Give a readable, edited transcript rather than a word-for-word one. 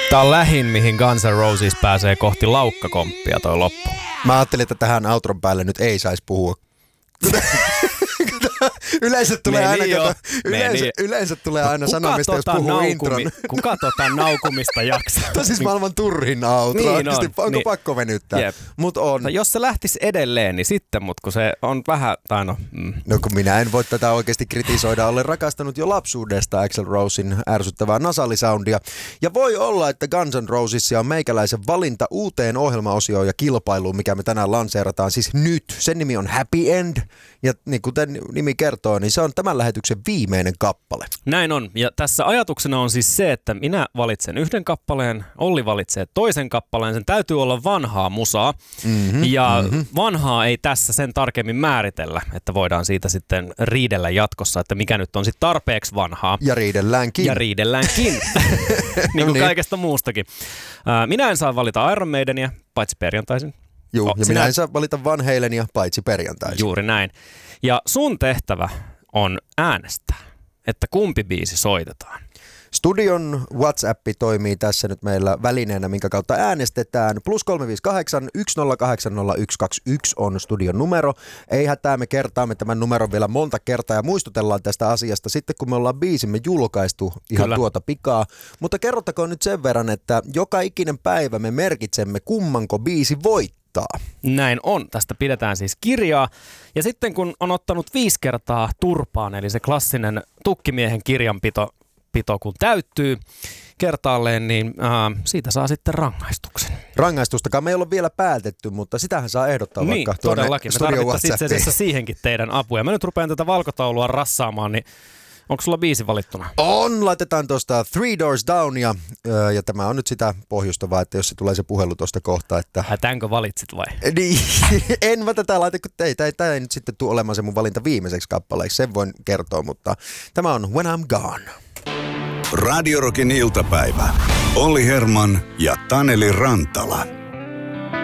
Tää on lähin, mihin Guns N' Roses pääsee kohti laukkakomppia toi loppu. Mä ajattelin, että tähän outron päälle nyt ei saisi puhua. Yleensä tulee aina, yleensä tulee aina sanomista, jos puhuu intron. Kuka naukumista jaksaa? Tämä on siis maailman turhin outro. Niin onko pakko venyttää? Jep. Mut on. No, jos se lähtisi edelleen, niin sitten, mutta kun se on vähän, No kun minä en voi tätä oikeasti kritisoida, olen rakastanut jo lapsuudesta Axl Rosen ärsyttävää nasalisoundia. Ja voi olla, että Guns N' Rosesissa on meikäläisen valinta uuteen ohjelmaosioon ja kilpailuun, mikä me tänään lanseerataan siis nyt. Sen nimi on Happy End. Ja niin kuten nimi kertoo, niin se on tämän lähetyksen viimeinen kappale. Näin on. Ja tässä ajatuksena on siis se, että minä valitsen yhden kappaleen, Olli valitsee toisen kappaleen. Sen täytyy olla vanhaa musaa. Vanhaa ei tässä sen tarkemmin määritellä, että voidaan siitä sitten riidellä jatkossa, että mikä nyt on sitten tarpeeksi vanhaa. Ja riidelläänkin. Niin kuin kaikesta muustakin. Minä en saa valita Iron Maidenia, paitsi perjantaisin. Joo, ja minä en saa valita Van Halenia paitsi perjantaisin. Juuri näin. Ja sun tehtävä on äänestää, että kumpi biisi soitetaan. Studion WhatsApp toimii tässä nyt meillä välineenä, minkä kautta äänestetään. +358 108 0121 on studion numero. Ei hätää, me kertaamme tämän numeron vielä monta kertaa ja muistutellaan tästä asiasta sitten, kun me ollaan biisimme julkaistu ihan tuota pikaa. Mutta kerrottakoon nyt sen verran, että joka ikinen päivä me merkitsemme kummanko biisi voittaa. Näin on. Tästä pidetään siis kirjaa. Ja sitten kun on ottanut 5 kertaa turpaan, eli se klassinen tukkimiehen kirjanpito kun täyttyy kertaalleen, niin siitä saa sitten rangaistuksen. Rangaistustakaan me ei ole vielä päätetty, mutta sitähän saa ehdottaa vaikka tuonne todellakin. Me tarvittaisiin itse asiassa siihenkin teidän apuja. Mä nyt rupean tätä valkotaulua rassaamaan, niin onko sulla biisi valittuna? On, laitetaan tuosta Three Doors Down ja tämä on nyt sitä pohjustavaa, että jos se tulee se puhelu tuosta kohtaa, että... Hätänkö valitsit vai? Niin, en mä tätä laita, kun tämä ei nyt sitten tule olemaan se mun valinta viimeiseksi kappaleeksi, sen voin kertoa, mutta tämä on When I'm Gone. Radio Rockin iltapäivä. Olli Herman ja Taneli Rantala.